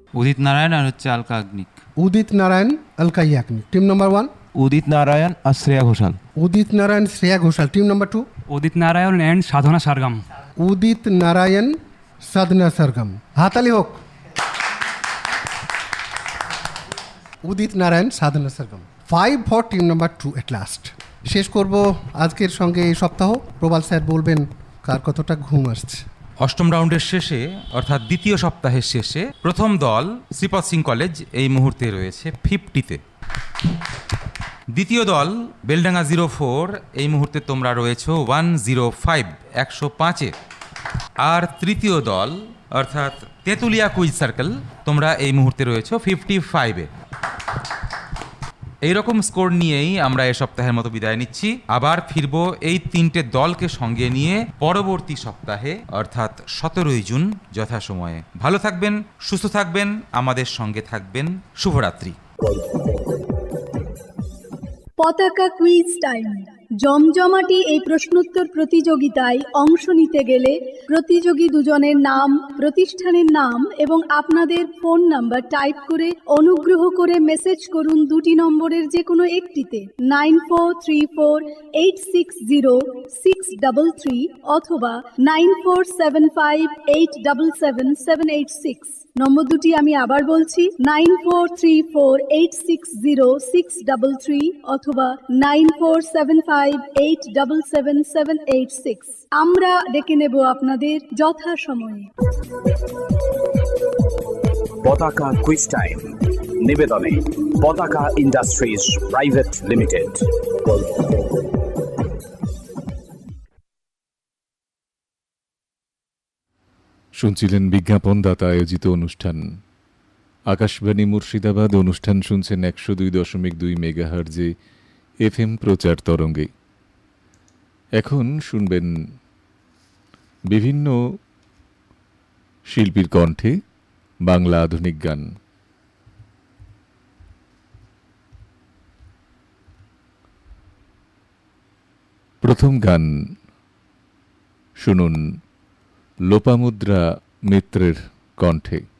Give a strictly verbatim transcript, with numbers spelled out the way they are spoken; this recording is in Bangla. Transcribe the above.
উদিত নারায়ণ আর হচ্ছে Alka Yagnik. Udit Narayan, Alka Yagnik. Team number one Udit Narayan R Shreya Ghoshal. Udit Narayan, Shreya Ghoshal. Team number two Udit Narayan and সাধনা সারগাম। উদিত নারায়ণ, সাধনা সারগাম। হাতালি হোক। উদিত নারায়ণ, সাধনা sargam. Five for team number two at last. শেষ করব আজকের সঙ্গে এই সপ্তাহ। প্রবাল স্যার বলবেন কার কতটা ঘুম আসছে। অষ্টম রাউন্ডের শেষে অর্থাৎ দ্বিতীয় সপ্তাহের শেষে প্রথম দল শ্রীপদ সিং কলেজ এই মুহূর্তে রয়েছে ফিফটিতে। দ্বিতীয় দল বেলডাঙ্গা জিরো ফোর এই মুহূর্তে তোমরা রয়েছো ওয়ান জিরো ফাইভ একশো পাঁচে। আর তৃতীয় দল অর্থাৎ তেঁতুলিয়া কুইজ সার্কেল তোমরা এই মুহূর্তে রয়েছো ফিফটি ফাইভে। এইরকম স্কোর নিয়েই আমরা এ সপ্তাহের মতো বিদায় নিচ্ছি। আবার ফিরবো এই তিনটে দলকে সঙ্গে নিয়ে পরবর্তী সপ্তাহে অর্থাৎ সতেরোই জুন যথাসময়ে। ভালো থাকবেন, সুস্থ থাকবেন, আমাদের সঙ্গে থাকবেন। শুভরাত্রি। পতাকা কুইজ টাইম। জমজমাটি এই প্রশ্নোত্তর প্রতিযোগিতায় অংশ নিতে গেলে প্রতিযোগী দুজনের নাম, প্রতিষ্ঠানের নাম এবং আপনাদের ফোন নাম্বার টাইপ করে অনুগ্রহ করে মেসেজ করুন দুটি নম্বরের যে কোনো একটিতে, nine four three four eight six zero six double three অথবা nine four seven five eight double seven seven eight six. নম্বর দুটি আমি আবার বলছি, nine four three four eight six zero six double three অথবা nine four seven five eight double seven seven eight six. আমরা ডেকে নেব আপনাদের যথাসময়ে। পতাকা কুইজ টাইম নিবেদনে পতাকা ইন্ডাস্ট্রিজ প্রাইভেট লিমিটেড। শুনছিলেন বিজ্ঞাপনদাতা আয়োজিত অনুষ্ঠান আকাশবাণী মুর্শিদাবাদ। অনুষ্ঠান শুনছেন একশো দুই দশমিক দুই মেগাহার্জে এফ এম প্রচার তরঙ্গে। এখন শুনবেন বিভিন্ন শিল্পীর কণ্ঠে বাংলা আধুনিক গান। প্রথম গান শুনুন লোপামুদ্রা মিত্রের কণ্ঠে।